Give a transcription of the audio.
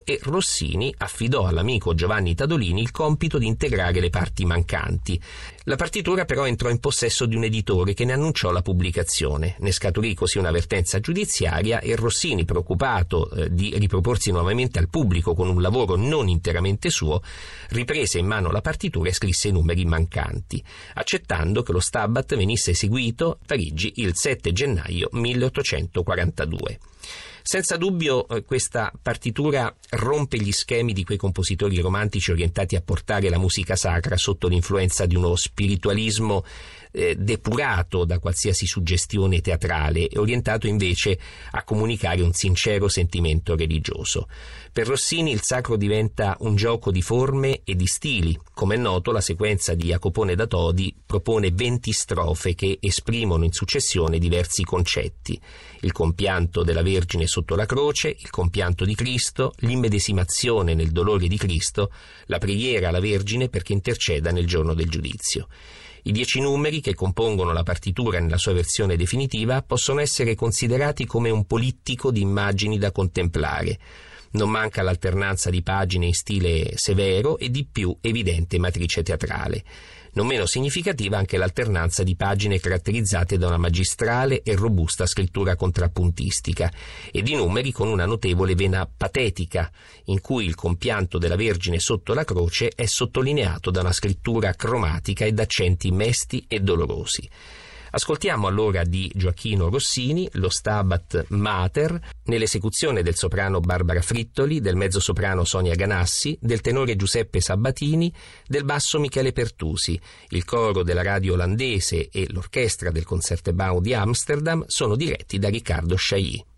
e Rossini affidò all'amico Giovanni Tadolini il compito di integrare le parti mancanti. La partitura però entrò in possesso di un editore che ne annunciò la pubblicazione. Ne scaturì così un'avvertenza giudiziaria e Rossini, preoccupato di riproporsi nuovamente al pubblico con un lavoro non interamente suo, riprese in mano la partitura e scrisse i numeri mancanti, accettando che lo Stabat venisse eseguito a Parigi il 7 gennaio 1842. Senza dubbio questa partitura rompe gli schemi di quei compositori romantici orientati a portare la musica sacra sotto l'influenza di uno spiritualismo depurato da qualsiasi suggestione teatrale e orientato invece a comunicare un sincero sentimento religioso. Per Rossini il sacro diventa un gioco di forme e di stili. Come è noto, la sequenza di Jacopone da Todi propone 20 strofe che esprimono in successione diversi concetti: il compianto della Vergine sotto la croce, il compianto di Cristo, l'immedesimazione nel dolore di Cristo, la preghiera alla Vergine perché interceda nel giorno del giudizio. I 10 numeri che compongono la partitura nella sua versione definitiva possono essere considerati come un polittico di immagini da contemplare. Non manca l'alternanza di pagine in stile severo e di più evidente matrice teatrale. Non meno significativa anche l'alternanza di pagine caratterizzate da una magistrale e robusta scrittura contrappuntistica e di numeri con una notevole vena patetica, in cui il compianto della Vergine sotto la croce è sottolineato da una scrittura cromatica e da accenti mesti e dolorosi. Ascoltiamo allora di Gioachino Rossini lo Stabat Mater nell'esecuzione del soprano Barbara Frittoli, del mezzosoprano Sonia Ganassi, del tenore Giuseppe Sabatini, del basso Michele Pertusi. Il coro della radio olandese e l'orchestra del Concertgebouw di Amsterdam sono diretti da Riccardo Chailly.